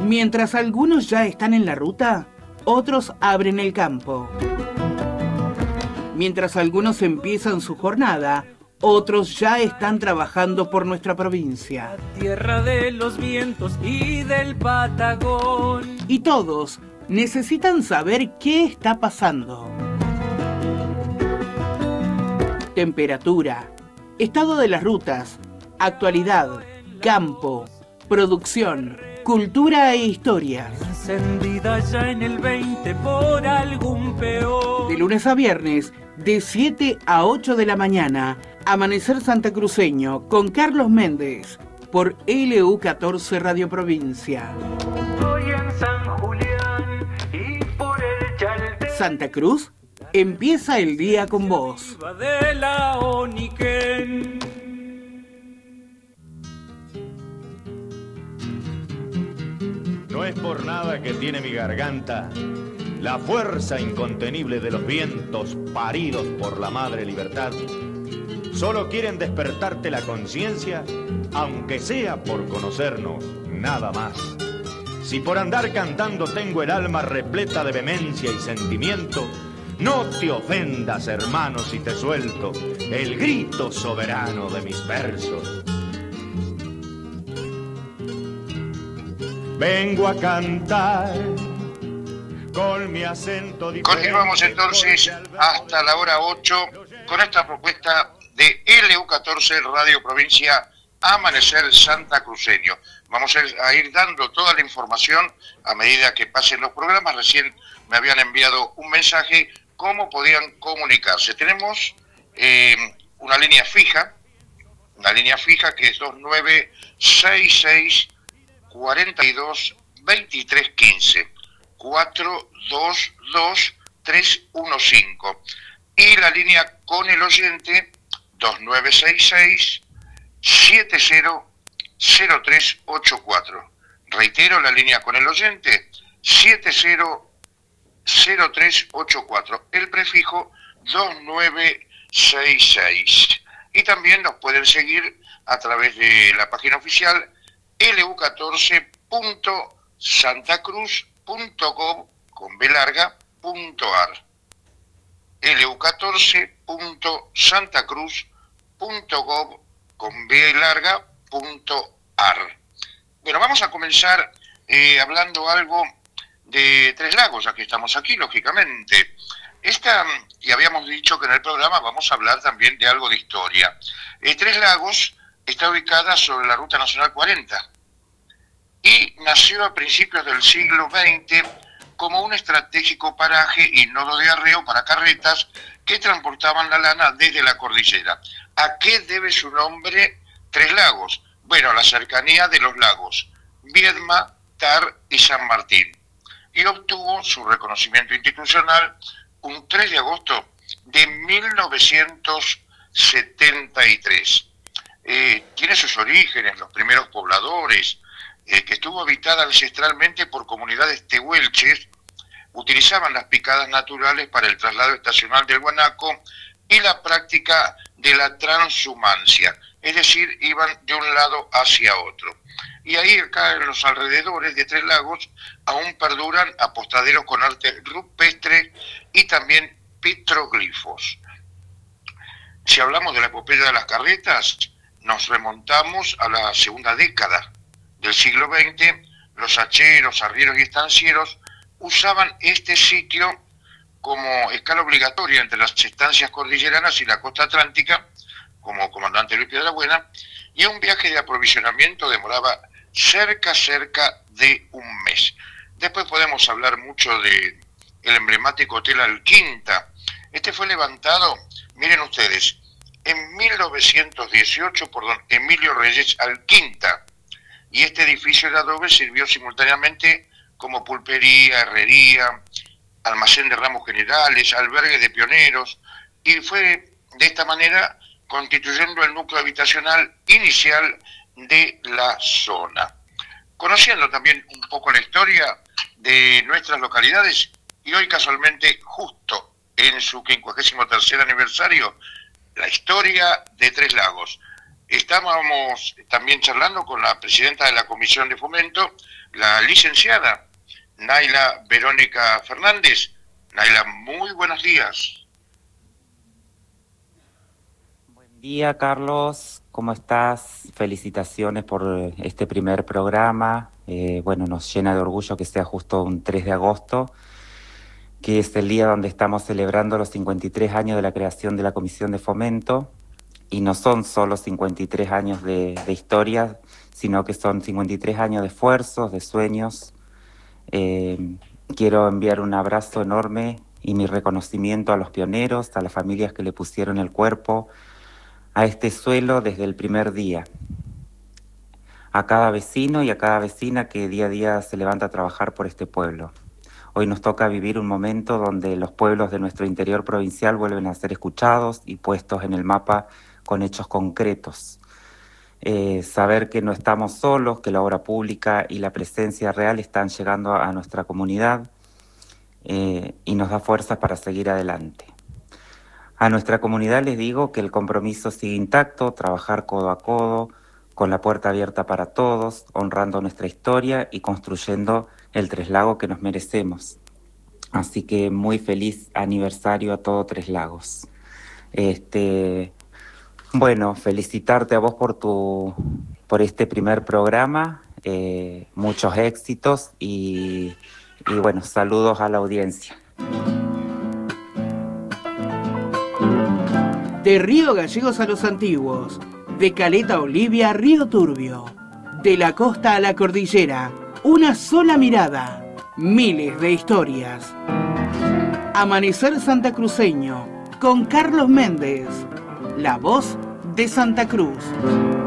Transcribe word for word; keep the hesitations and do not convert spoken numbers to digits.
Mientras algunos ya están en la ruta, otros abren el campo. Mientras algunos empiezan su jornada, otros ya están trabajando por nuestra provincia. La tierra de los vientos y del Patagón. Y todos necesitan saber qué está pasando. Temperatura, estado de las rutas, actualidad, campo, producción, cultura e historia. Encendida ya en el veinte por algún peor. De lunes a viernes, de siete a ocho de la mañana, Amanecer Santacruceño con Carlos Méndez por L U catorce Radio Provincia. Estoy en San Julián y por el Chaltén. Santa Cruz, empieza el día con vos. De la Oniquén. No es por nada que tiene mi garganta la fuerza incontenible de los vientos paridos por la madre libertad. Solo quieren despertarte la conciencia, aunque sea por conocernos, nada más. Si por andar cantando tengo el alma repleta de vehemencia y sentimiento, no te ofendas, hermano, si te suelto el grito soberano de mis versos. Vengo a cantar con mi acento diferente. Continuamos entonces hasta la hora ocho con esta propuesta de L U catorce Radio Provincia Amanecer Santacruceño. Vamos a ir dando toda la información a medida que pasen los programas. Recién me habían enviado un mensaje cómo podían comunicarse. Tenemos eh, una línea fija, una línea fija que es dos nueve seis seis cuarenta y dos veintitrés quince, cuatro dos dos tres uno cinco, y la línea con el oyente dos nueve seis seis siete cero cero tres ocho cuatro. Reitero, la línea con el oyente siete cero cero tres ocho cuatro, el prefijo dos nueve seis seis. Y también nos pueden seguir a través de la página oficial L U catorce punto santacruz punto gov con B larga punto ar. L U catorce punto santacruz punto gov con B larga punto ar. Bueno, vamos a comenzar eh, hablando algo de Tres Lagos, ya que estamos aquí, lógicamente. Esta, y habíamos dicho que en el programa vamos a hablar también de algo de historia. Eh, Tres Lagos está ubicada sobre la Ruta Nacional cuarenta y nació a principios del siglo veinte como un estratégico paraje y nodo de arreo para carretas que transportaban la lana desde la cordillera. ¿A qué debe su nombre Tres Lagos? Bueno, a la cercanía de los lagos Viedma, Tar y San Martín. Y obtuvo su reconocimiento institucional un tres de agosto de mil novecientos setenta y tres. Eh, tiene sus orígenes, los primeros pobladores, eh, que estuvo habitada ancestralmente por comunidades tehuelches, utilizaban las picadas naturales para el traslado estacional del guanaco y la práctica de la transhumancia, es decir, iban de un lado hacia otro. Y ahí acá en los alrededores de Tres Lagos aún perduran apostaderos con arte rupestre y también petroglifos. Si hablamos de la epopeya de las carretas, nos remontamos a la segunda década del siglo veinte. Los hacheros, arrieros y estancieros usaban este sitio como escala obligatoria entre las estancias cordilleranas y la costa atlántica, como comandante Luis Piedrabuena, y un viaje de aprovisionamiento demoraba cerca, cerca de un mes. Después podemos hablar mucho de el emblemático Hotel Alquinta. Este fue levantado, miren ustedes, en mil novecientos dieciocho por don Emilio Reyes Alquinta, y este edificio de adobe sirvió simultáneamente como pulpería, herrería, almacén de ramos generales, albergue de pioneros, y fue de esta manera constituyendo el núcleo habitacional inicial de la zona. Conociendo también un poco la historia de nuestras localidades, y hoy casualmente justo en su quincuagésimo tercer aniversario, la historia de Tres Lagos. Estábamos también charlando con la presidenta de la Comisión de Fomento, la licenciada Naila Verónica Fernández. Naila, muy buenos días. Buen día, Carlos. ¿Cómo estás? Felicitaciones por este primer programa. Eh, bueno, nos llena de orgullo que sea justo un tres de agosto, que es el día donde estamos celebrando los cincuenta y tres años de la creación de la Comisión de Fomento. Y no son solo cincuenta y tres años de, de historia, sino que son cincuenta y tres años de esfuerzos, de sueños. Eh, quiero enviar un abrazo enorme y mi reconocimiento a los pioneros, a las familias que le pusieron el cuerpo a este suelo desde el primer día. A cada vecino y a cada vecina que día a día se levanta a trabajar por este pueblo. Hoy nos toca vivir un momento donde los pueblos de nuestro interior provincial vuelven a ser escuchados y puestos en el mapa con hechos concretos. Eh, saber que no estamos solos, que la obra pública y la presencia real están llegando a nuestra comunidad eh, y nos da fuerzas para seguir adelante. A nuestra comunidad les digo que el compromiso sigue intacto, trabajar codo a codo, con la puerta abierta para todos, honrando nuestra historia y construyendo el Tres Lagos que nos merecemos. Así que muy feliz aniversario a todo Tres Lagos. Este... Bueno, felicitarte a vos por tu por este primer programa, eh, muchos éxitos y, y bueno, saludos a la audiencia. De Río Gallegos a los Antiguos, de Caleta Olivia a Río Turbio, de la costa a la cordillera, una sola mirada, miles de historias. Amanecer Santacruceño, con Carlos Méndez. La voz de Santa Cruz.